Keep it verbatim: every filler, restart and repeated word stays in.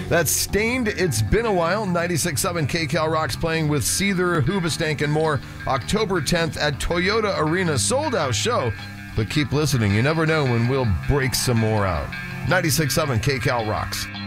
That's Stained, It's Been a While. ninety-six point seven K-Cal Rocks playing with Seether, Hoobastank, and more October tenth at Toyota Arena. Sold out show, but keep listening. You never know when we'll break some more out. ninety-six point seven K-Cal Rocks.